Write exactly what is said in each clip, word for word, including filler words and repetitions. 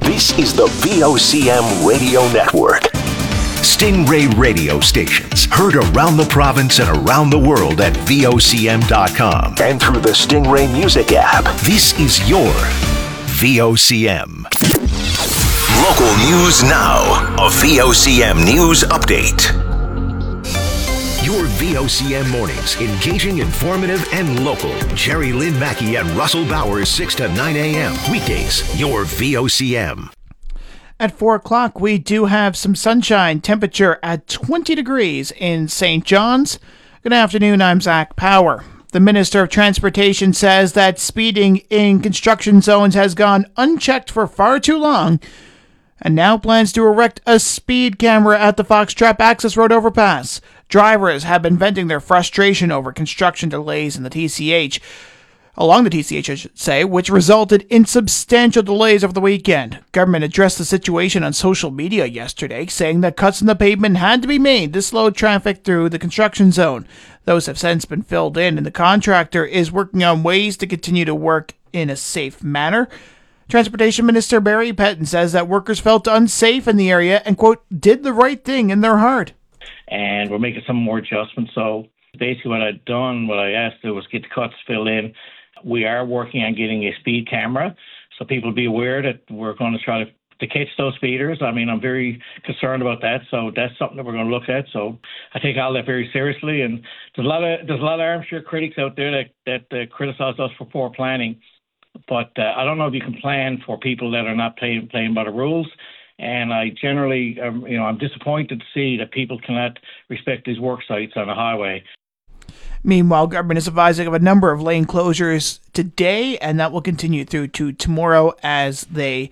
This is the V O C M Radio Network. Stingray radio stations heard around the province and around the world at V O C M dot com and through the Stingray Music app. This is your V O C M. Local news now. A V O C M News Update. Your V O C M mornings, engaging, informative, and local. Jerry Lynn Mackey and Russell Bowers, six to nine a.m. Weekdays, your V O C M. At four o'clock, we do have some sunshine, temperature at twenty degrees in Saint John's. Good afternoon, I'm Zach Power. The Minister of Transportation says that speeding in construction zones has gone unchecked for far too long, and now plans to erect a speed camera at the Foxtrap Access Road overpass. Drivers have been venting their frustration over construction delays in the T C H, along the T C H, I should say, which resulted in substantial delays over the weekend. Government addressed the situation on social media yesterday, saying that cuts in the pavement had to be made to slow traffic through the construction zone. Those have since been filled in, and the contractor is working on ways to continue to work in a safe manner. Transportation Minister Barry Petton says that workers felt unsafe in the area and, quote, did the right thing in their heart. And we're making some more adjustments. So basically what I've done, what I asked to do was get the cuts filled in. We are working on getting a speed camera, so people be aware that we're going to try to, to catch those speeders. I mean, I'm very concerned about that, so that's something that we're going to look at. So I take all that very seriously. And there's a lot of there's a lot of armchair critics out there that that uh, criticize us for poor planning. But uh, I don't know if you can plan for people that are not playing playing by the rules. And I generally, um, you know, I'm disappointed to see that people cannot respect these work sites on the highway. Meanwhile, government is advising of a number of lane closures today, and that will continue through to tomorrow as they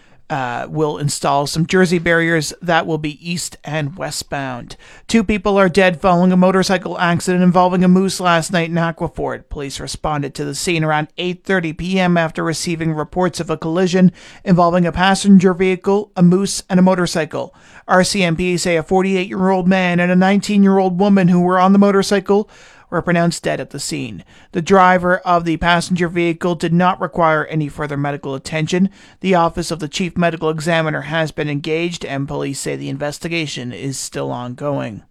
uh, will install some Jersey barriers that will be east and westbound. Two people are dead following a motorcycle accident involving a moose last night in Aquafort. Police responded to the scene around eight thirty p.m. after receiving reports of a collision involving a passenger vehicle, a moose, and a motorcycle. R C M P say a forty-eight-year-old man and a nineteen-year-old woman who were on the motorcycle were pronounced dead at the scene. The driver of the passenger vehicle did not require any further medical attention. The Office of the Chief Medical Examiner has been engaged, and police say the investigation is still ongoing.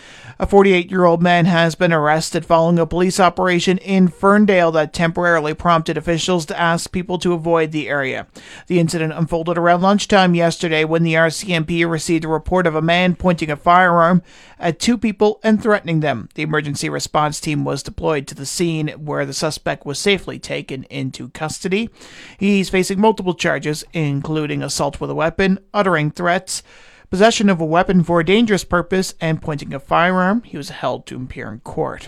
A forty-eight-year-old man has been arrested following a police operation in Ferndale that temporarily prompted officials to ask people to avoid the area. The incident unfolded around lunchtime yesterday when the R C M P received a report of a man pointing a firearm at two people and threatening them. The emergency response team was deployed to the scene, where the suspect was safely taken into custody. He's facing multiple charges, including assault with a weapon, uttering threats, possession of a weapon for a dangerous purpose, and pointing a firearm. He was held to appear in court.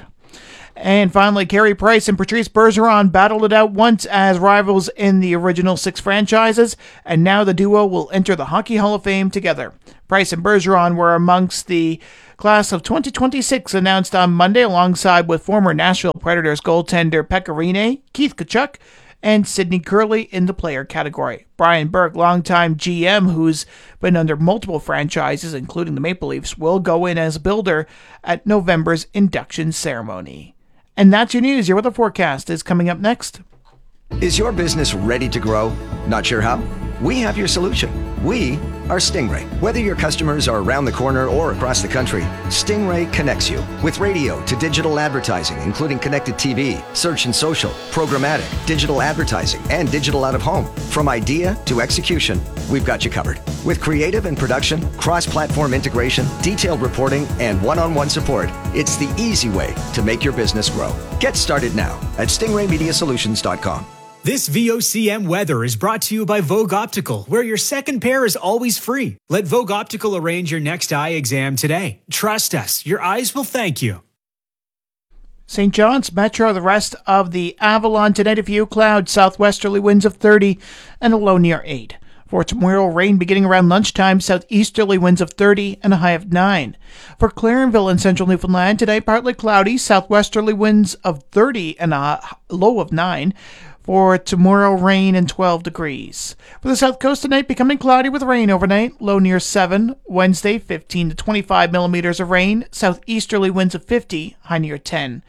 And finally, Carey Price and Patrice Bergeron battled it out once as rivals in the original six franchises, and now the duo will enter the Hockey Hall of Fame together. Price and Bergeron were amongst the class of twenty twenty-six announced on Monday, alongside with former Nashville Predators goaltender Pekka Rinne, Keith Tkachuk, and Sidney Curley in the player category. Brian Burke, longtime G M who's been under multiple franchises, including the Maple Leafs, will go in as builder at November's induction ceremony. And that's your news. Your weather forecast is coming up next. Is your business ready to grow? Not sure how? We have your solution. We are Stingray. Whether your customers are around the corner or across the country, Stingray connects you with radio to digital advertising, including connected T V, search and social, programmatic, digital advertising, and digital out of home. From idea to execution, we've got you covered. With creative and production, cross-platform integration, detailed reporting, and one-on-one support, it's the easy way to make your business grow. Get started now at stingray media solutions dot com. This V O C M weather is brought to you by Vogue Optical, where your second pair is always free. Let Vogue Optical arrange your next eye exam today. Trust us, your eyes will thank you. Saint John's Metro, the rest of the Avalon tonight, a few clouds, southwesterly winds of thirty, and a low near eight. For tomorrow, rain beginning around lunchtime, southeasterly winds of thirty and a high of nine. For Clarenville in central Newfoundland, today partly cloudy, southwesterly winds of thirty and a low of nine. For tomorrow, rain and twelve degrees. For the south coast tonight, becoming cloudy with rain overnight, low near seven. Wednesday, fifteen to twenty-five millimeters of rain, southeasterly winds of fifty, high near ten.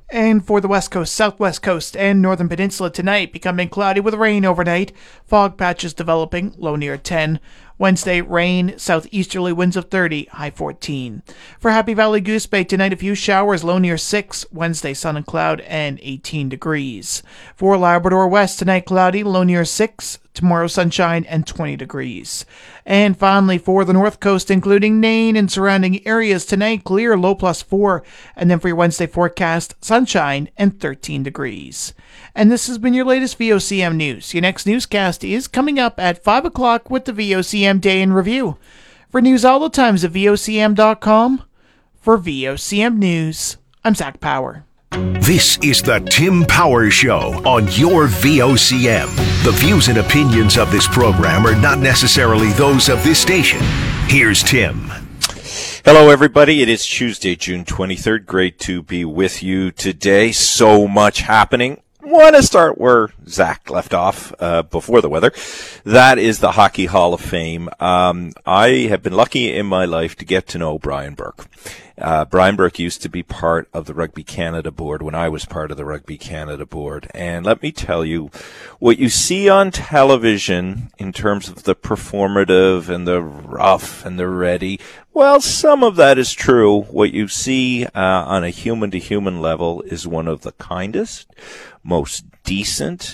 And for the West Coast, Southwest Coast, and Northern Peninsula tonight, becoming cloudy with rain overnight. Fog patches developing, low near ten. Wednesday, rain, southeasterly winds of thirty, high fourteen. For Happy Valley Goose Bay, tonight a few showers, low near six. Wednesday, sun and cloud, and eighteen degrees. For Labrador West, tonight cloudy, low near six. Tomorrow, sunshine and twenty degrees. And finally, for the North Coast, including Nain and surrounding areas, tonight clear, low plus four. And then for your Wednesday forecast, sunshine and thirteen degrees. And this has been your latest V O C M news. Your next newscast is coming up at five o'clock with the V O C M Day in Review. For news all the times at V O C M dot com. For V O C M News, I'm Zach Power. This is the Tim Power Show on your V O C M. The views and opinions of this program are not necessarily those of this station. Here's Tim. Hello, everybody. It is Tuesday, June twenty-third. Great to be with you today. So much happening. Want to start where Zach left off uh, before the weather. That is the Hockey Hall of Fame. Um, I have been lucky in my life to get to know Brian Burke. Uh, Brian Burke used to be part of the Rugby Canada board when I was part of the Rugby Canada board. And let me tell you, what you see on television in terms of the performative and the rough and the ready, well, some of that is true. What you see uh, on a human-to-human level is one of the kindest, most decent,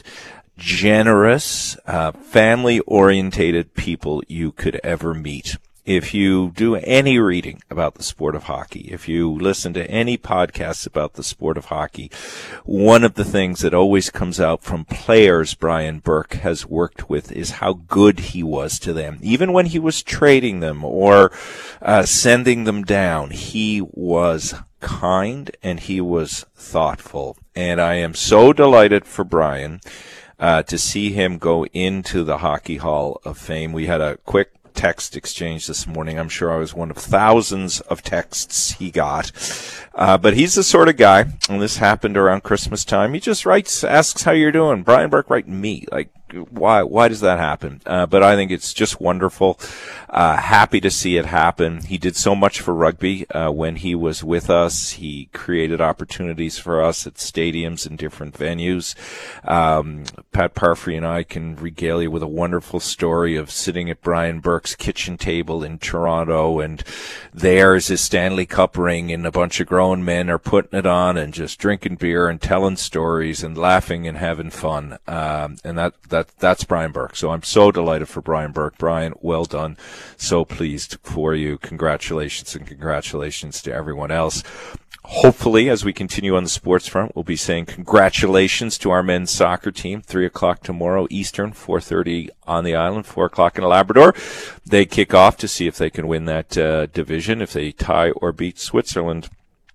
generous, uh, family-orientated people you could ever meet. If you do any reading about the sport of hockey, if you listen to any podcasts about the sport of hockey, one of the things that always comes out from players Brian Burke has worked with is how good he was to them. Even when he was trading them or uh, sending them down, he was kind and he was thoughtful. And I am so delighted for Brian uh, to see him go into the Hockey Hall of Fame. We had a quick text exchange this morning. I'm sure I was one of thousands of texts he got. Uh, but he's the sort of guy, and this happened around Christmas time, he just writes, asks how you're doing. Brian Burke writing me. Like, why, why does that happen? Uh, but I think it's just wonderful. Uh, happy to see it happen. He did so much for rugby, uh, when he was with us. He created opportunities for us at stadiums and different venues. Um, Pat Parfrey and I can regale you with a wonderful story of sitting at Brian Burke's kitchen table in Toronto, and there's his Stanley Cup ring, and a bunch of grown men are putting it on and just drinking beer and telling stories and laughing and having fun. Um, and that, that, that's Brian Burke. So I'm so delighted for Brian Burke. Brian, well done. So pleased for you. Congratulations, and congratulations to everyone else. Hopefully, as we continue on the sports front, we'll be saying congratulations to our men's soccer team. Three o'clock tomorrow Eastern, four thirty on the island, four o'clock in Labrador. They kick off to see if they can win that uh, division. If they tie or beat Switzerland,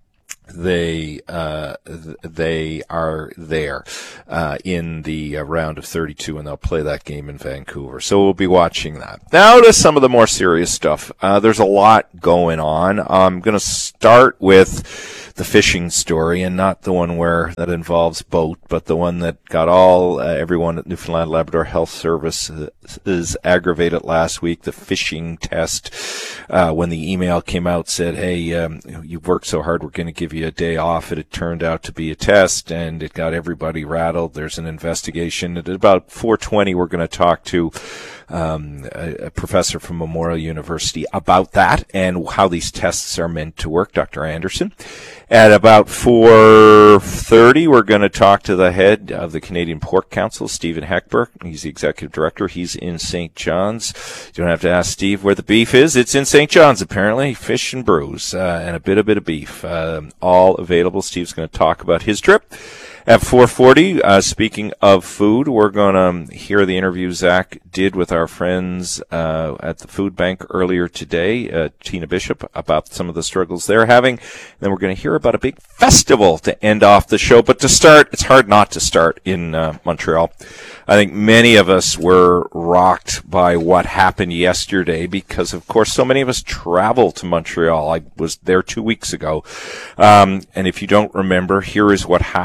they uh they are there uh in the uh, round of thirty-two, and they'll play that game in Vancouver. So we'll be watching that. Now to some of the more serious stuff. Uh there's a lot going on. I'm going to start with the fishing story, and not the one where that involves boat, but the one that got all uh, everyone at Newfoundland Labrador Health Service uh, is aggravated last week. The phishing test, uh when the email came out, said, hey, um, you've worked so hard, we're going to give you a day off. It turned out to be a test, and it got everybody rattled. There's an investigation. At about four twenty, we're going to talk to um, a, a professor from Memorial University about that and how these tests are meant to work, Doctor Anderson. At about four thirty, we're going to talk to the head of the Canadian Pork Council, Stephen Heckberg. He's the executive director. He's in Saint John's. You don't have to ask Steve where the beef is. It's in Saint John's, apparently. Fish and brews, uh, and a bit, a bit of beef. Um, all available. Steve's going to talk about his trip. At four forty, uh, speaking of food, we're going to hear the interview Zach did with our friends uh, at the food bank earlier today, uh, Tina Bishop, about some of the struggles they're having. And then we're going to hear about a big festival to end off the show. But to start, it's hard not to start in uh, Montreal. I think many of us were rocked by what happened yesterday because, of course, so many of us travel to Montreal. I was there two weeks ago. Um, and if you don't remember, here is what happened. There was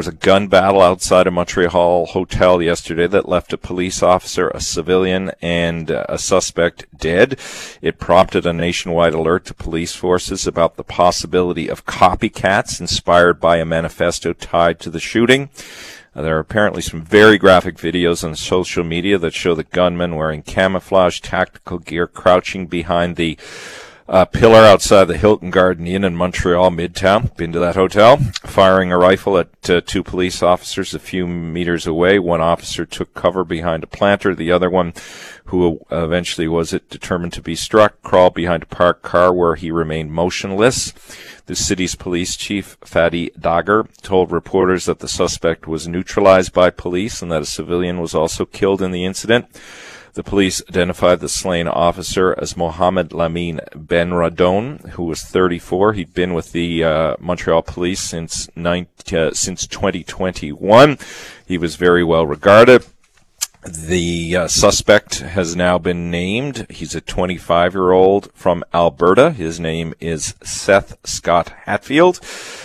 was a gun battle outside a Montreal hotel yesterday that left a police officer, a civilian, and uh, a suspect dead. It prompted a nationwide alert to police forces about the possibility of copycats inspired by a manifesto tied to the shooting. Uh, there are apparently some very graphic videos on social media that show the gunman wearing camouflage tactical gear crouching behind the Uh, pillar outside the Hilton Garden Inn in Montreal Midtown. Been to that hotel. Firing a rifle at uh, two police officers a few meters away. One officer took cover behind a planter. The other one, who eventually was it determined to be struck, crawled behind a parked car where he remained motionless. The city's police chief, Fadi Dagher, told reporters that the suspect was neutralized by police and that a civilian was also killed in the incident. The police identified the slain officer as Mohamed Lamine Benradon, who was thirty-four. He'd been with the uh, Montreal police since nineteen, uh, since twenty twenty-one. He was very well regarded. The uh, suspect has now been named. He's a twenty-five-year-old from Alberta. His name is Seth Scott Hatfield.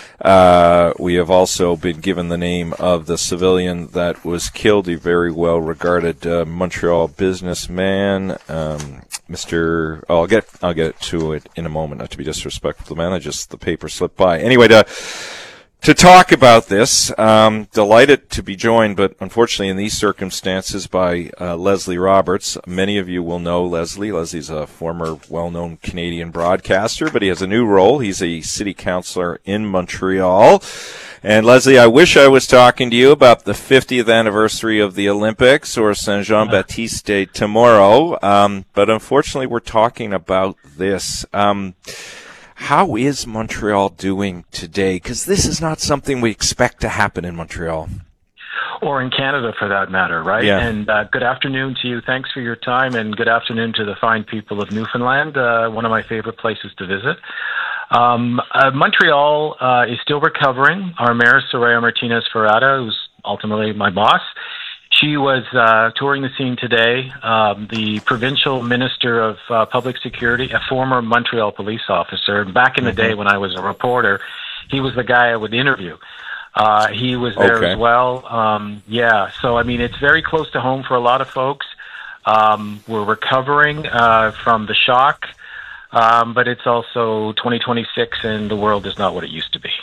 Uh, we have also been given the name of the civilian that was killed, a very well-regarded uh, Montreal businessman, um, Mister Oh, I'll get I'll get to it in a moment. Not to be disrespectful to the man, I just the paper slipped by. Anyway, to to talk about this, um, delighted to be joined, but unfortunately in these circumstances, by uh, Leslie Roberts. Many of you will know Leslie. Leslie's a former well-known Canadian broadcaster, but he has a new role. He's a city councillor in Montreal. And Leslie, I wish I was talking to you about the fiftieth anniversary of the Olympics or Saint Jean-Baptiste Day tomorrow, um, but unfortunately we're talking about this. Um, How is Montreal doing today? Because this is not something we expect to happen in Montreal. Or in Canada, for that matter, right? Yeah. And uh, good afternoon to you. Thanks for your time, and good afternoon to the fine people of Newfoundland, uh, one of my favorite places to visit. Um, uh, Montreal uh, is still recovering. Our mayor, Soraya Martinez-Ferrada, who's ultimately my boss, she was uh, touring the scene today. Um, the provincial minister of uh, public security, a former Montreal police officer. Back in the day when I was a reporter, he was the guy I would interview. Uh, he was there okay. as well. Um, yeah, so I mean, it's very close to home for a lot of folks. Um, we're recovering uh, from the shock, um, but it's also twenty twenty-six, and the world is not what it used to be.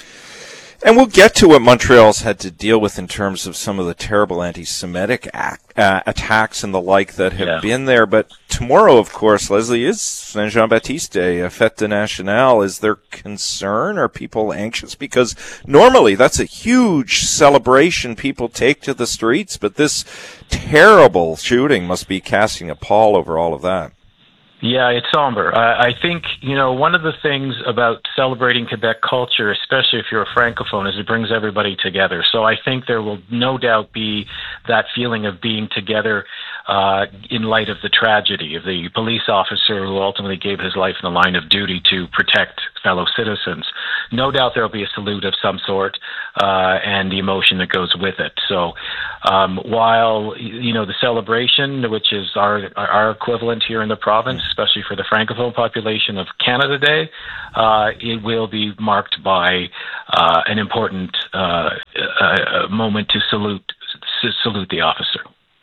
And we'll get to what Montreal's had to deal with in terms of some of the terrible anti-Semitic act, uh, attacks and the like that have yeah. been there. But tomorrow, of course, Leslie, is Saint Jean-Baptiste Day, a fête nationale. Is there concern? Are people anxious? Because normally that's a huge celebration people take to the streets, but this terrible shooting must be casting a pall over all of that. Yeah, it's somber. Uh, I think, you know, one of the things about celebrating Quebec culture, especially if you're a Francophone, is it brings everybody together. So I think there will no doubt be that feeling of being together uh, in light of the tragedy of the police officer who ultimately gave his life in the line of duty to protect fellow citizens. No doubt there will be a salute of some sort uh, and the emotion that goes with it. So um, while, you know, the celebration, which is our, our equivalent here in the province, especially for the Francophone population of Canada Day, uh, it will be marked by uh, an important uh, uh, moment to salute to salute the officer.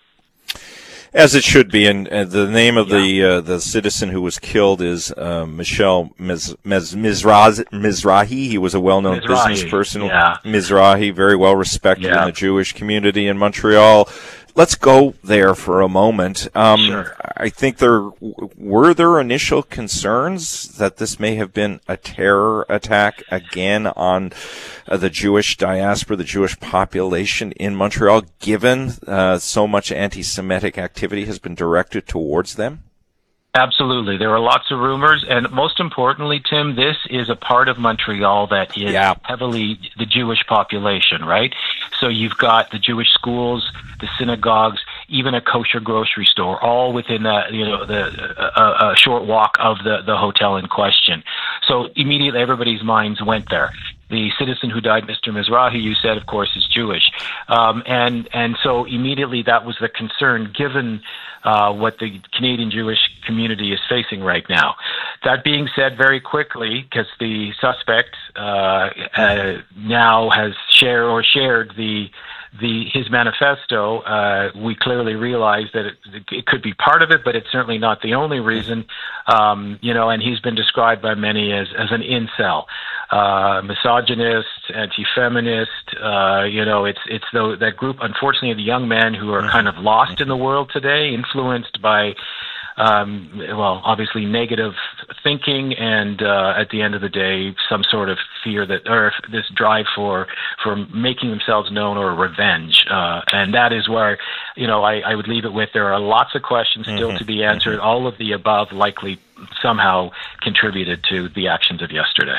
As it should be, and, and the name of yeah. the uh, the citizen who was killed is uh, Michel Miz, Miz, Mizraz, Mizrahi. He was a well-known Mizrahi. business person. Yeah. Mizrahi, very well respected yeah. in the Jewish community in Montreal. Let's go there for a moment. Um, sure. I think there were there initial concerns that this may have been a terror attack again on uh, the Jewish diaspora, the Jewish population in Montreal, given uh, so much anti-Semitic activity has been directed towards them. Absolutely. There are lots of rumors, and most importantly, Tim, this is a part of Montreal that is yeah. heavily the Jewish population, right? So you've got the Jewish schools, the synagogues, even a kosher grocery store, all within a, you know, the a, a short walk of the, the hotel in question. So immediately everybody's minds went there. The citizen who died, Mister Mizrahi, you said, of course, is Jewish. Um, and, and so immediately that was the concern, given uh, what the Canadian Jewish community is facing right now. That being said, very quickly, because the suspect uh, uh, now has share or shared the the his manifesto, uh, we clearly realized that it, it could be part of it, but it's certainly not the only reason. Um, you know, and he's been described by many as, as an incel, uh, misogynist, anti-feminist. Uh, you know, it's it's the, that group, unfortunately, of the young men who are kind of lost in the world today, influenced by Um, well, obviously negative thinking, and uh, at the end of the day, some sort of fear that, or this drive for for making themselves known or revenge, uh, and that is where, you know, I, I would leave it with. There are lots of questions still mm-hmm. to be answered. Mm-hmm. All of the above likely somehow contributed to the actions of yesterday.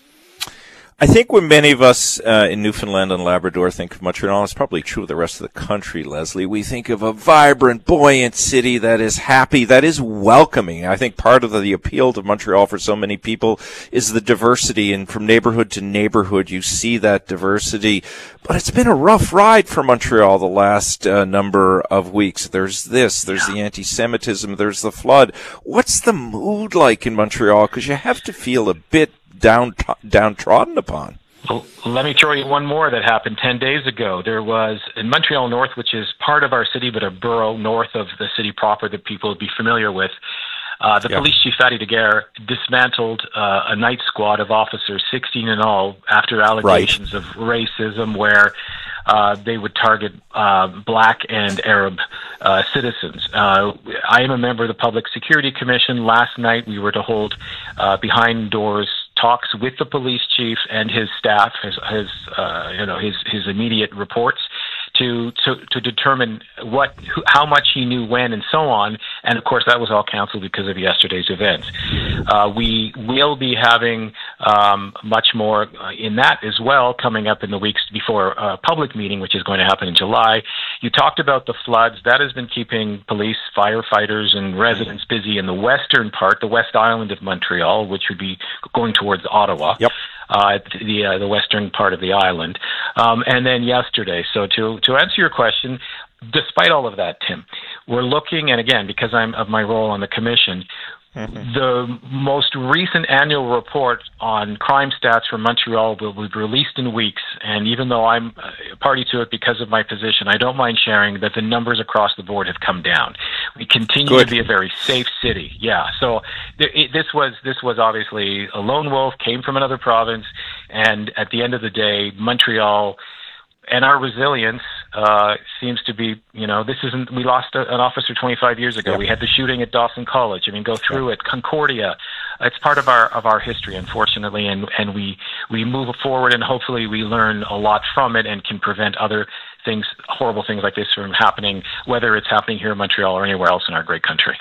I think when many of us uh, in Newfoundland and Labrador think of Montreal, it's probably true of the rest of the country, Leslie. We think of a vibrant, buoyant city that is happy, that is welcoming. I think part of the, the appeal to Montreal for so many people is the diversity, and from neighborhood to neighborhood, you see that diversity. But it's been a rough ride for Montreal the last uh, number of weeks. There's this, there's the anti-Semitism, there's the flood. What's the mood like in Montreal? Because you have to feel a bit down downtrodden upon. Well, let me throw you one more that happened ten days ago. There was, in Montreal North, which is part of our city, but a borough north of the city proper that people would be familiar with, uh, the yep. police chief, Fatty Daguerre, dismantled uh, a night squad of officers, sixteen in all, after allegations right. of racism, where uh, they would target uh, black and Arab uh, citizens. Uh, I am a member of the Public Security Commission. Last night we were to hold uh, behind doors talks with the police chief and his staff, his, his uh, you know, his his immediate reports, to to to determine what, who, how much he knew when, and so on. And of course, that was all canceled because of yesterday's events. Uh, we will be having um, much more in that as well coming up in the weeks before a public meeting, which is going to happen in July. You talked about the floods. That has been keeping police, firefighters, and residents busy in the western part, the West Island of Montreal, which would be going towards Ottawa. Yep. Uh, the uh, the western part of the island, um, and then yesterday. So to to answer your question, despite all of that, Tim, we're looking, and again, because I'm of my role on the commission, mm-hmm. the most recent annual report on crime stats for Montreal will be released in weeks. And even though I'm a party to it because of my position, I don't mind sharing that the numbers across the board have come down. We continue Good. to be a very safe city. Yeah. So th- it, this was this was obviously a lone wolf, came from another province, and at the end of the day, Montreal and our resilience uh, seems to be, you know, this isn't, we lost a, an officer twenty-five years ago. Yep. We had the shooting at Dawson College. I mean, go through yep. it. Concordia. It's part of our of our history, unfortunately, and, and we, we move forward, and hopefully we learn a lot from it and can prevent other things, horrible things like this from happening, whether it's happening here in Montreal or anywhere else in our great country.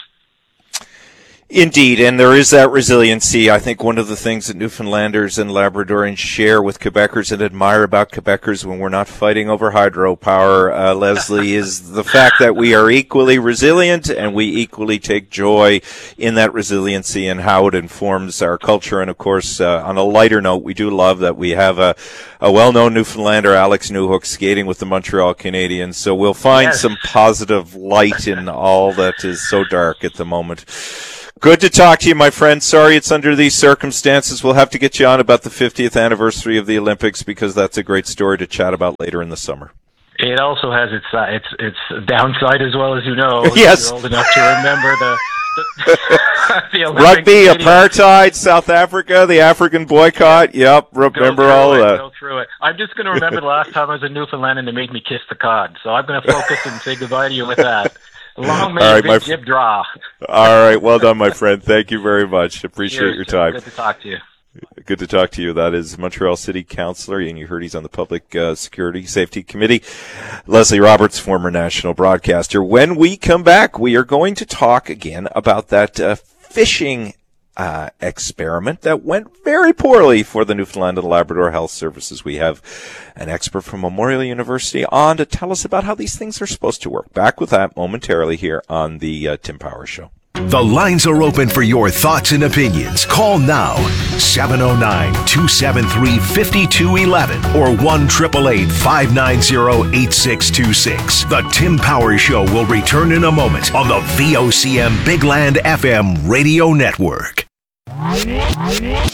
Indeed, and there is that resiliency. I think one of the things that Newfoundlanders and Labradorians share with Quebecers and admire about Quebecers when we're not fighting over hydropower, uh, Leslie, is the fact that we are equally resilient, and we equally take joy in that resiliency and how it informs our culture. And of course, uh, on a lighter note, we do love that we have a, a well-known Newfoundlander, Alex Newhook, skating with the Montreal Canadiens. So we'll find yes. some positive light in all that is so dark at the moment. Good to talk to you, my friend. Sorry it's under these circumstances. We'll have to get you on about the fiftieth anniversary of the Olympics, because that's a great story to chat about later in the summer. It also has its uh, its its downside as well, as you know. Yes. You're old enough to remember the, the, the Olympic Rugby, stadium. Apartheid, South Africa, the African boycott. Yep, remember go all it, that. Go through it. I'm just going to remember the last time I was in Newfoundland and they made me kiss the cod. So I'm going to focus and say goodbye to you with that. Long may right, big jib draw. All right, well done, my friend. Thank you very much. Appreciate Cheers, your time. Good to talk to you. Good to talk to you. That is Montreal City Councillor, and you heard he's on the Public uh, Security Safety Committee, Leslie Roberts, former national broadcaster. When we come back, we are going to talk again about that uh, fishing Uh, experiment that went very poorly for the Newfoundland and Labrador Health Services. We have an expert from Memorial University on to tell us about how these things are supposed to work. Back with that momentarily here on the uh, Tim Power Show. The lines are open for your thoughts and opinions. Call now, seven oh nine, two seven three, five two one one or one eight eight eight, five nine zero, eight six two six. The Tim Power Show will return in a moment on the V O C M Big Land F M radio network.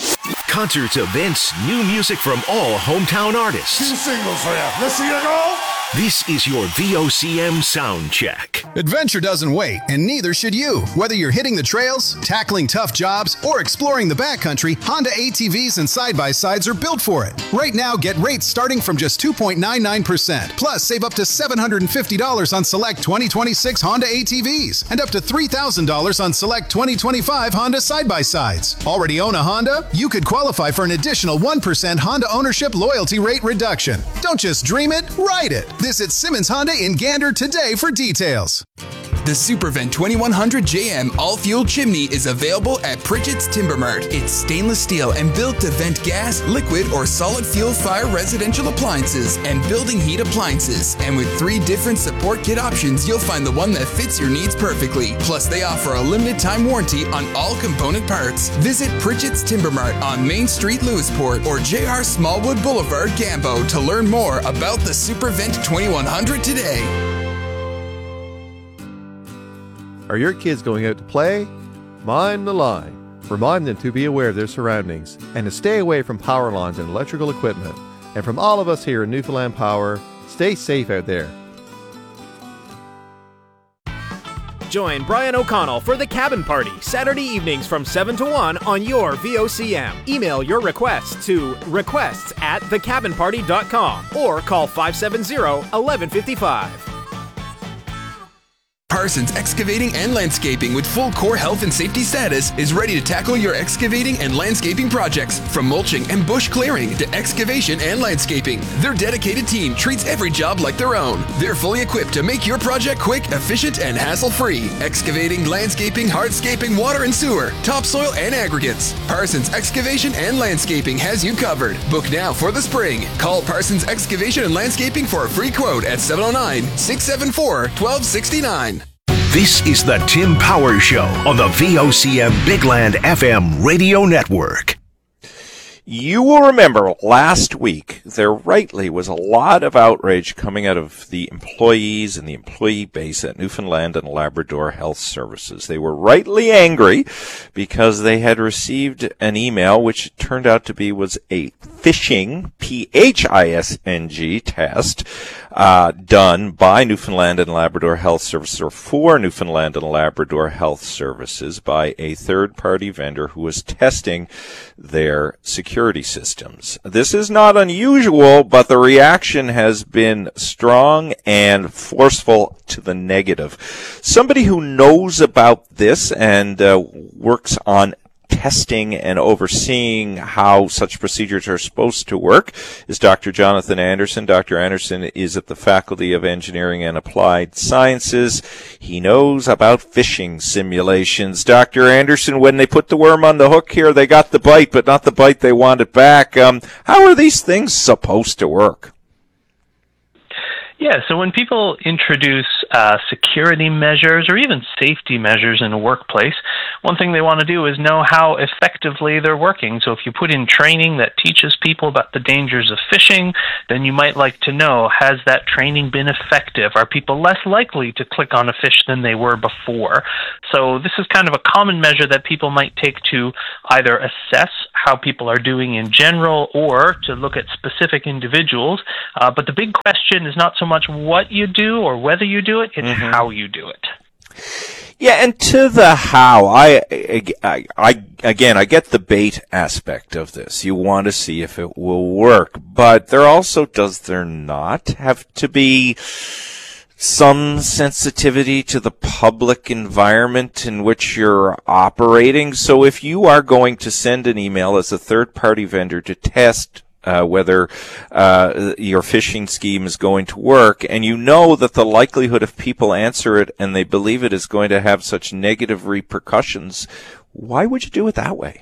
Concerts, events, new music from all hometown artists. Two singles for you. Let's see you go. This is your V O C M Sound Check. Adventure doesn't wait, and neither should you. Whether you're hitting the trails, tackling tough jobs, or exploring the backcountry, Honda A T Vs and side-by-sides are built for it. Right now, get rates starting from just two point nine nine percent. Plus, save up to seven hundred fifty dollars on select twenty twenty-six Honda A T Vs and up to three thousand dollars on select twenty twenty-five Honda side-by-sides. Already own a Honda? You could qualify for an additional one percent Honda ownership loyalty rate reduction. Don't just dream it, ride it. Visit Simmons Honda in Gander today for details. The SuperVent twenty-one hundred J M all-fuel chimney is available at Pritchett's Timber Mart. It's stainless steel and built to vent gas, liquid, or solid fuel fire residential appliances and building heat appliances. And with three different support kit options, you'll find the one that fits your needs perfectly. Plus, they offer a limited time warranty on all component parts. Visit Pritchett's Timber Mart on Main Street, Lewisport, or J R Smallwood Boulevard, Gambo to learn more about the SuperVent twenty-one hundred today. Are your kids going out to play? Mind the line. Remind them to be aware of their surroundings and to stay away from power lines and electrical equipment. And from all of us here in Newfoundland Power, stay safe out there. Join Brian O'Connell for the Cabin Party, Saturday evenings from seven to one on your V O C M. Email your requests to requests at the cabin party dot com or call five seven zero, one one five five. Parsons Excavating and Landscaping with full core health and safety status is ready to tackle your excavating and landscaping projects. From mulching and bush clearing to excavation and landscaping, their dedicated team treats every job like their own. They're fully equipped to make your project quick, efficient, and hassle-free. Excavating, landscaping, hardscaping, water and sewer, topsoil, and aggregates. Parsons Excavation and Landscaping has you covered. Book now for the spring. Call Parsons Excavation and Landscaping for a free quote at seven oh nine, six seven four, one two six nine. This is the Tim Power Show on the V O C M Big Land F M radio network. You will remember last week there rightly was a lot of outrage coming out of the employees and the employee base at Newfoundland and Labrador Health Services. They were rightly angry because they had received an email which turned out to be was a phishing, P H I S N G test uh, done by Newfoundland and Labrador Health Services or for Newfoundland and Labrador Health Services by a third-party vendor who was testing their security systems. This is not unusual, but the reaction has been strong and forceful to the negative. Somebody who knows about this and uh, works on testing and overseeing how such procedures are supposed to work is Doctor Jonathan Anderson. Doctor Anderson is at the Faculty of Engineering and Applied Sciences. He knows about phishing simulations. Doctor Anderson, when they put the worm on the hook here, they got the bite, but not the bite they wanted back. Um, how are these things supposed to work? Yeah, so when people introduce uh, security measures or even safety measures in a workplace, one thing they want to do is know how effectively they're working. So if you put in training that teaches people about the dangers of phishing, then you might like to know, has that training been effective? Are people less likely to click on a fish than they were before? So this is kind of a common measure that people might take to either assess how people are doing in general or to look at specific individuals. Uh, but the big question is not so much what you do or whether you do it, it's mm-hmm. how you do it. Yeah, and to the how, I, I, I, again, I get the bait aspect of this. You want to see if it will work, but there also, does there not have to be some sensitivity to the public environment in which you're operating? So if you are going to send an email as a third-party vendor to test Uh, whether uh, your phishing scheme is going to work, and you know that the likelihood of people answer it and they believe it is going to have such negative repercussions, why would you do it that way?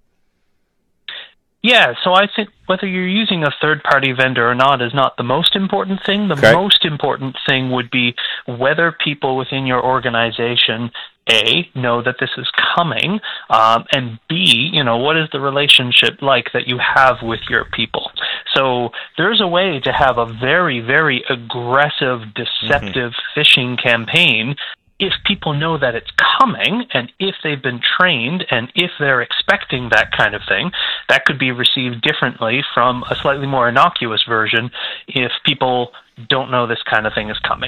Yeah, so I think whether you're using a third-party vendor or not is not the most important thing. The okay. most important thing would be whether people within your organization, A, know that this is coming, um, and B, you know, what is the relationship like that you have with your people? So there's a way to have a very, very aggressive, deceptive mm-hmm. phishing campaign if people know that it's coming, and if they've been trained, and if they're expecting that kind of thing, that could be received differently from a slightly more innocuous version if people don't know this kind of thing is coming.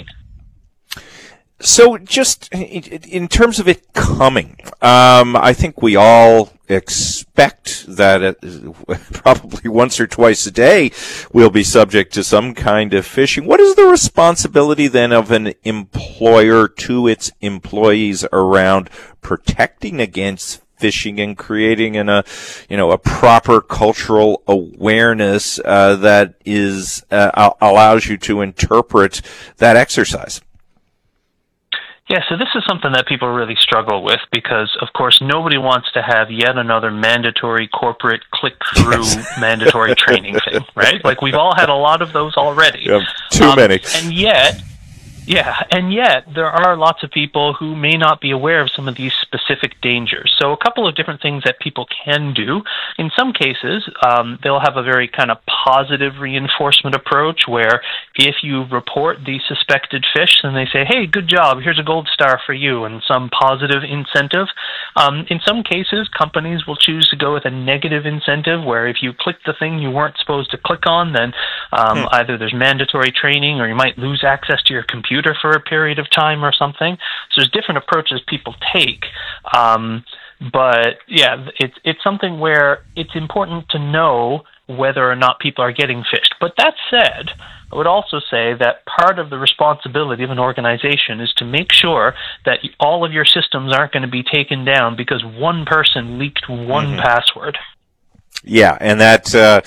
So just in terms of it coming, um, I think we all expect that it, probably once or twice a day we'll be subject to some kind of phishing. What is the responsibility then of an employer to its employees around protecting against phishing and creating in a, you know, a proper cultural awareness uh, that is uh, allows you to interpret that exercise? Yeah, so this is something that people really struggle with because, of course, nobody wants to have yet another mandatory corporate click-through yes. mandatory training thing, right? Like, we've all had a lot of those already. Yeah, too um, many. And yet... Yeah, and yet there are lots of people who may not be aware of some of these specific dangers. So a couple of different things that people can do. In some cases, um, they'll have a very kind of positive reinforcement approach where if you report the suspected phish, then they say, hey, good job, here's a gold star for you, and some positive incentive. Um, in some cases, companies will choose to go with a negative incentive where if you click the thing you weren't supposed to click on, then um, hmm. either there's mandatory training or you might lose access to your computer for a period of time or something. So there's different approaches people take. Um, but yeah, it's it's something where it's important to know whether or not people are getting phished. But that said, I would also say that part of the responsibility of an organization is to make sure that all of your systems aren't going to be taken down because one person leaked one mm-hmm. password. Yeah, and that... Uh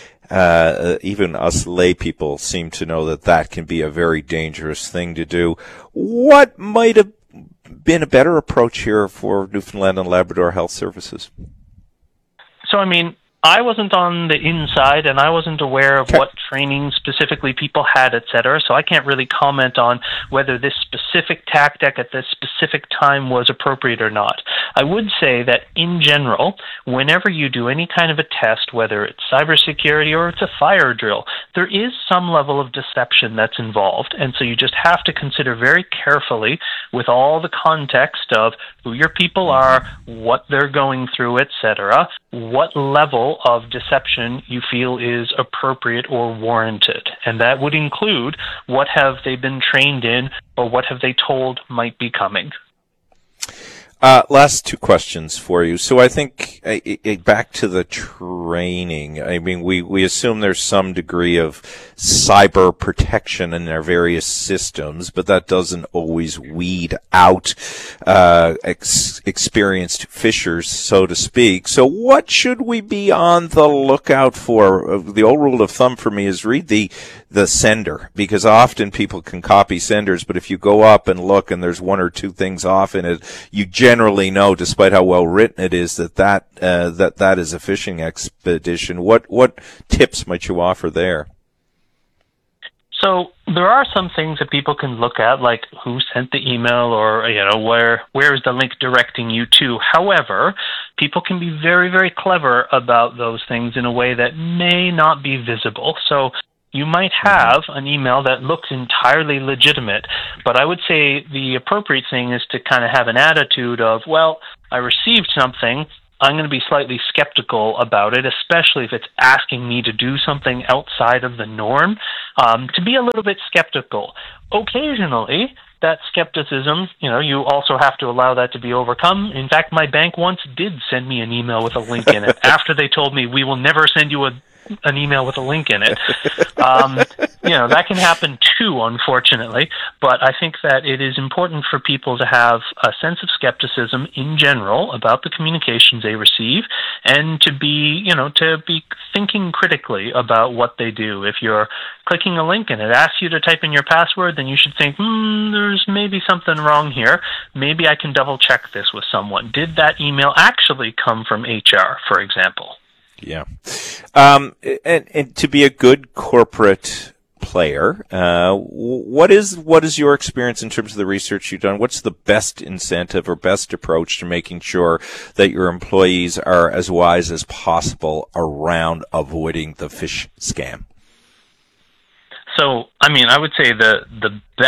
Uh, even us lay people seem to know that that can be a very dangerous thing to do. What might have been a better approach here for Newfoundland and Labrador Health Services? So, I mean, I wasn't on the inside, and I wasn't aware of what training specifically people had, et cetera, so I can't really comment on whether this specific tactic at this specific time was appropriate or not. I would say that, in general, whenever you do any kind of a test, whether it's cybersecurity or it's a fire drill, there is some level of deception that's involved, and so you just have to consider very carefully, with all the context of who your people are, what they're going through, et cetera, what level of deception you feel is appropriate or warranted. And that would include what have they been trained in or what have they told might be coming. Uh, last two questions for you. So I think uh, it, back to the training. I mean, we, we assume there's some degree of cyber protection in their various systems, but that doesn't always weed out uh, ex- experienced phishers, so to speak. So what should we be on the lookout for? The old rule of thumb for me is read the the sender, because often people can copy senders, but if you go up and look and there's one or two things off in it, you generally know, despite how well written it is, that that uh, that that is a phishing expedition. What what tips might you offer there? So there are some things that people can look at, like who sent the email, or you know where where is the link directing you to. However, people can be very very clever about those things in a way that may not be visible. So you might have an email that looks entirely legitimate, but I would say the appropriate thing is to kind of have an attitude of, well, I received something, I'm going to be slightly skeptical about it, especially if it's asking me to do something outside of the norm, um, to be a little bit skeptical. Occasionally, that skepticism, you know, you also have to allow that to be overcome. In fact, my bank once did send me an email with a link in it after they told me, we will never send you a an email with a link in it. Um, you know, that can happen too, unfortunately, but I think that it is important for people to have a sense of skepticism in general about the communications they receive, and to be, you know, to be thinking critically about what they do. If you're clicking a link and it asks you to type in your password, then you should think, hmm, there's maybe something wrong here. Maybe I can double check this with someone. Did that email actually come from H R, for example? Yeah. Um, and, and to be a good corporate player, uh, what is, what is your experience in terms of the research you've done? What's the best incentive or best approach to making sure that your employees are as wise as possible around avoiding the phish scam? So, I mean, I would say the, the best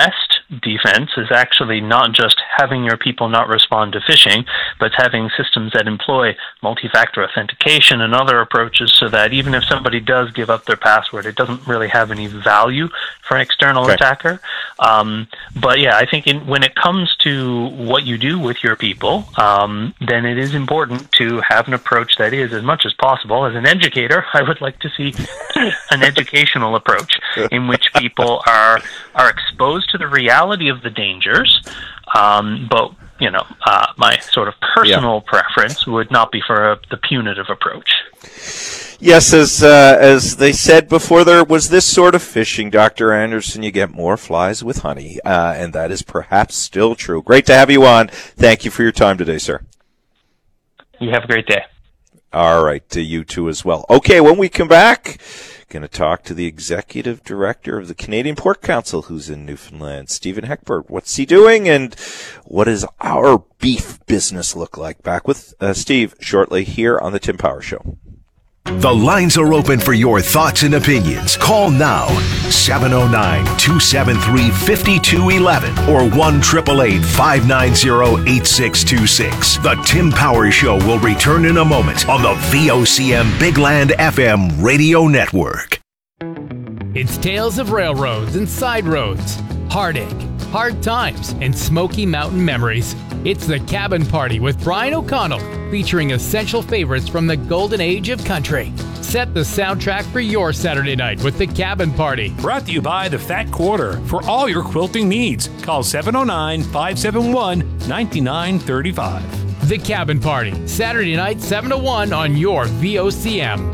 defense is actually not just having your people not respond to phishing, but it's having systems that employ multi-factor authentication and other approaches so that even if somebody does give up their password, it doesn't really have any value for an external okay. attacker. Um, but yeah, I think in, when it comes to what you do with your people, um, then it is important to have an approach that is, as much as possible, as an educator, I would like to see an educational approach in which people are are exposed to the reality of the dangers, um, but you know, uh, my sort of personal yeah. preference would not be for a, the punitive approach. Yes, as uh, as they said before, there was this sort of phishing, Doctor Anderson, you get more flies with honey, uh, and that is perhaps still true. Great to have you on. Thank you for your time today, sir. You have a great day. All right, to you too as well. Okay, when we come back, going to talk to the executive director of the Canadian Pork Council, who's in Newfoundland, Stephen Heckbert. What's he doing, and what does our beef business look like? Back with uh, Steve shortly here on the Tim Power Show. The lines are open for your thoughts and opinions. Call now, seven oh nine, two seven three, five two one one or one eight eight eight, five nine zero, eight six two six. The Tim Power Show will return in a moment on the V O C M Big Land F M radio network. It's tales of railroads and side roads, heartache, hard times, and Smoky Mountain memories. It's The Cabin Party with Brian O'Connell, featuring essential favorites from the golden age of country. Set the soundtrack for your Saturday night with The Cabin Party. Brought to you by the Fat Quarter. For all your quilting needs, call seven oh nine, five seven one, nine nine three five. The Cabin Party, Saturday night, seven to one on your V O C M.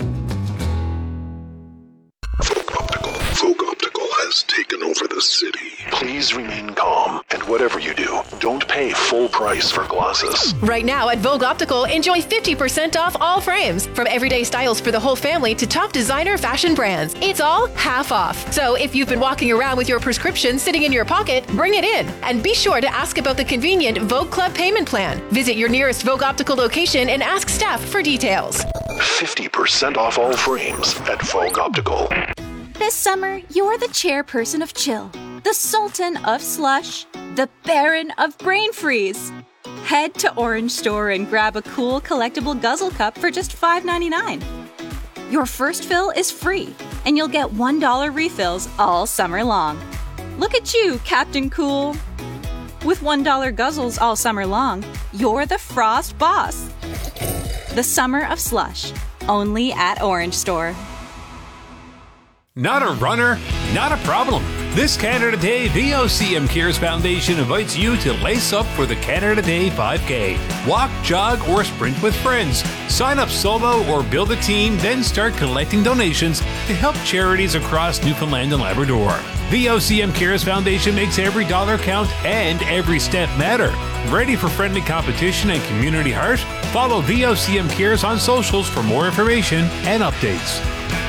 Vogue Optical has taken over the city. Please remain calm, and whatever you do, don't pay full price for glasses. Right now at Vogue Optical, enjoy fifty percent off all frames. From everyday styles for the whole family to top designer fashion brands. It's all half off. So if you've been walking around with your prescription sitting in your pocket, bring it in. And be sure to ask about the convenient Vogue Club payment plan. Visit your nearest Vogue Optical location and ask staff for details. fifty percent off all frames at Vogue Optical. This summer, you're the chairperson of Chill, the Sultan of Slush, the Baron of Brain Freeze. Head to Orange Store and grab a cool collectible guzzle cup for just five ninety-nine. Your first fill is free, and you'll get one dollar refills all summer long. Look at you, Captain Cool. With one dollar guzzles all summer long, you're the Frost Boss. The Summer of Slush, only at Orange Store. Not a runner? Not a problem. This Canada Day, V O C M Cares Foundation invites you to lace up for the Canada Day five K. Walk, jog, or sprint with friends. Sign up solo or build a team, then start collecting donations to help charities across Newfoundland and Labrador. V O C M Cares Foundation makes every dollar count and every step matter. Ready for friendly competition and community heart? Follow V O C M Cares on socials for more information and updates.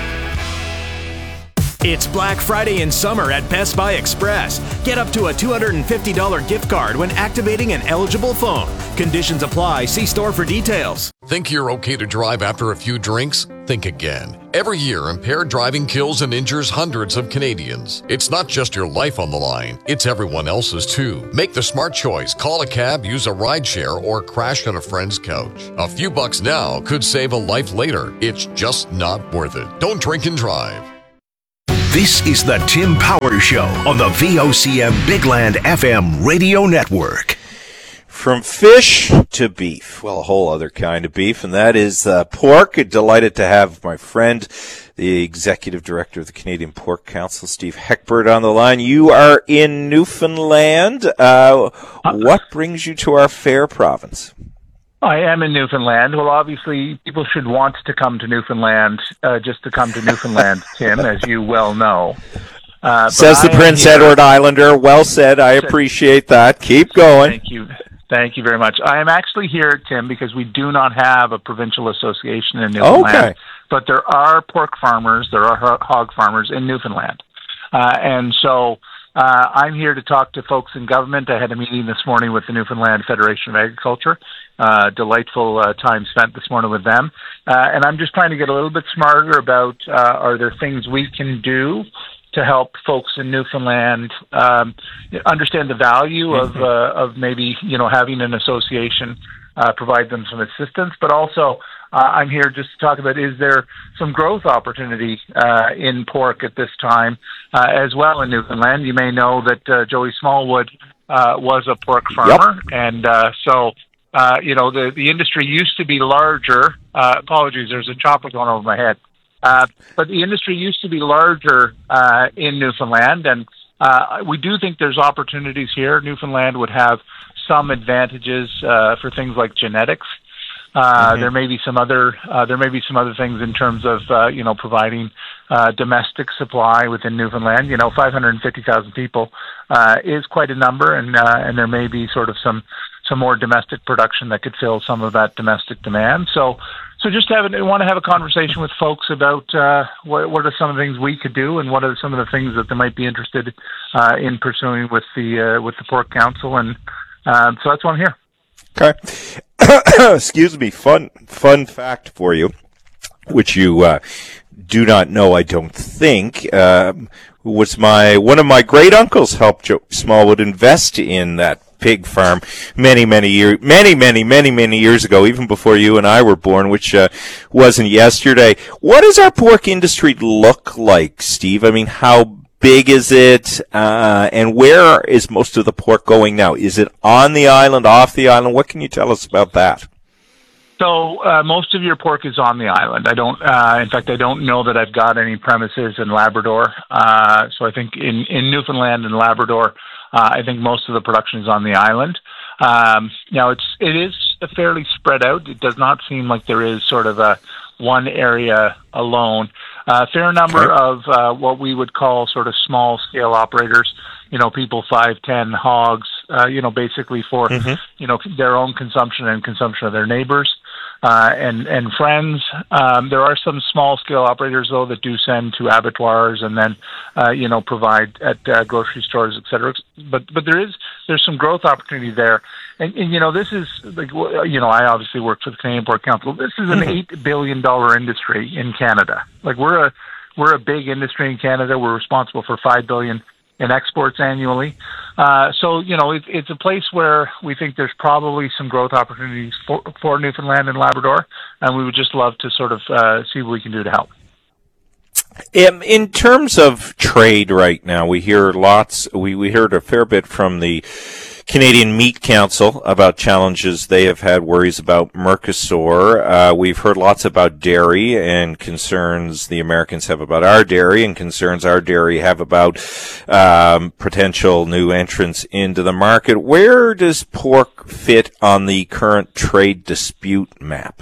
It's Black Friday in summer at Best Buy Express. Get up to a two hundred fifty dollars gift card when activating an eligible phone. Conditions apply. See store for details. Think you're okay to drive after a few drinks? Think again. Every year, impaired driving kills and injures hundreds of Canadians. It's not just your life on the line, it's everyone else's too. Make the smart choice. Call a cab, use a rideshare, or crash on a friend's couch. A few bucks now could save a life later. It's just not worth it. Don't drink and drive. This is the Tim Power Show on the V O C M Big Land F M radio network. From fish to beef, well, a whole other kind of beef, and that is uh, pork. Delighted to have my friend, the Executive Director of the Canadian Pork Council, Steve Heckbert, on the line. You are in Newfoundland. Uh, what brings you to our fair province? I am in Newfoundland. Well, obviously, people should want to come to Newfoundland uh, just to come to Newfoundland, Tim, as you well know. Uh, Says the Prince Edward Islander. Well said. I appreciate that. Keep going. Thank you. Thank you very much. I am actually here, Tim, because we do not have a provincial association in Newfoundland. Okay. But there are pork farmers, there are hog farmers in Newfoundland. Uh, and so uh, I'm here to talk to folks in government. I had a meeting this morning with the Newfoundland Federation of Agriculture. Uh, delightful uh, time spent this morning with them. Uh, and I'm just trying to get a little bit smarter about uh, are there things we can do to help folks in Newfoundland um, understand the value mm-hmm. of uh, of maybe you know having an association uh, provide them some assistance, but also uh, I'm here just to talk about is there some growth opportunity uh, in pork at this time uh, as well in Newfoundland. You may know that uh, Joey Smallwood uh, was a pork farmer, yep. and uh, so uh, you know the the industry used to be larger. Uh, apologies, there's a chopper going over my head. Uh, but the industry used to be larger uh, in Newfoundland, and uh, we do think there's opportunities here. Newfoundland would have some advantages uh, for things like genetics. Uh, mm-hmm. There may be some other uh, there may be some other things in terms of uh, you know providing uh, domestic supply within Newfoundland. You know, five hundred fifty thousand people uh, is quite a number, and uh, and there may be sort of some some more domestic production that could fill some of that domestic demand. So. So just have a, want to have a conversation with folks about uh, what, what are some of the things we could do, and what are some of the things that they might be interested uh, in pursuing with the uh, with the Pork Council, and um, so that's why I'm here. Okay. Excuse me. Fun fun fact for you, which you uh, do not know, I don't think. Uh, was my one of my great uncles helped Joe Smallwood invest in that pig farm many, many years, many, many, many, many years ago, even before you and I were born, which uh, wasn't yesterday. What does our pork industry look like, Steve? I mean, how big is it, uh, and where is most of the pork going now? Is it on the island, off the island? What can you tell us about that? So uh, most of your pork is on the island. I don't, uh, in fact, I don't know that I've got any premises in Labrador. Uh, so I think in, in Newfoundland and Labrador, Uh, I think most of the production is on the island. Um, now, it's it is fairly spread out. It does not seem like there is sort of a one area alone. A uh, fair number okay. of uh, what we would call sort of small scale operators. You know, people five, ten hogs. Uh, you know, basically for mm-hmm. you know their own consumption and consumption of their neighbors. Uh, and, and friends. Um, there are some small-scale operators, though, that do send to abattoirs and then, uh, you know, provide at uh, grocery stores, et cetera. But but there is there's some growth opportunity there. And, and you know, this is, like, you know, I obviously work for the Canadian Pork Council. This is an mm-hmm. eight billion dollars industry in Canada. Like, we're a we're a big industry in Canada. We're responsible for five billion dollars in exports annually. Uh, so, you know, it, it's a place where we think there's probably some growth opportunities for, for Newfoundland and Labrador, and we would just love to sort of uh, see what we can do to help. In, in terms of trade right now, we hear lots, we, we heard a fair bit from the Canadian Meat Council about challenges they have had, worries about Mercosur. Uh, we've heard lots about dairy and concerns the Americans have about our dairy, and concerns our dairy have about um, potential new entrants into the market. Where does pork fit on the current trade dispute map?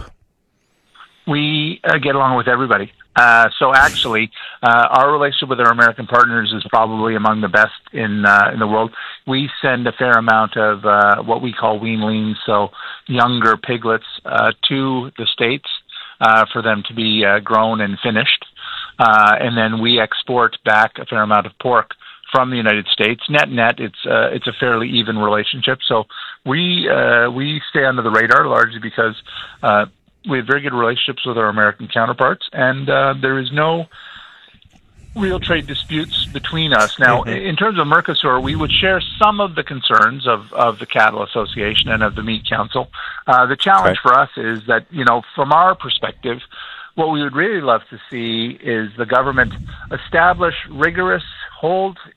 We uh, get along with everybody. Uh, so actually, uh, our relationship with our American partners is probably among the best in uh, in the world. We send a fair amount of uh, what we call weanlings, so younger piglets, uh, to the States uh, for them to be uh, grown and finished. Uh, and then we export back a fair amount of pork from the United States. Net net, it's uh, it's a fairly even relationship. So we uh, we stay under the radar largely because uh, we have very good relationships with our American counterparts, and uh, there is no real trade disputes between us. Now, mm-hmm. in terms of Mercosur, we would share some of the concerns of, of the Cattle Association and of the Meat Council. Uh, the challenge right. for us is that, you know, from our perspective, what we would really love to see is the government establish rigorous, hold